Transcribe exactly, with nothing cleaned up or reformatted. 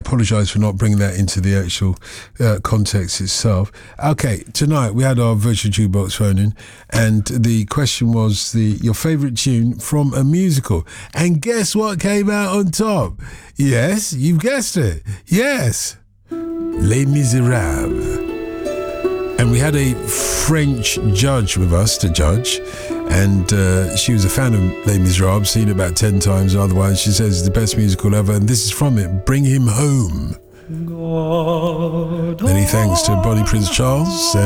apologise for not bringing that into the actual uh, context itself. Okay, tonight we had our virtual jukebox phone in, and the question was the your favourite tune from a musical. And guess what came out on top? Yes, you've guessed it. Yes, Les Miserables. And we had a French judge with us to judge, and uh, she was a fan of Les Miserables, seen it about ten times otherwise. She says it's the best musical ever, and this is from it, Bring Him Home. Many thanks to Bonnie Prince Charles.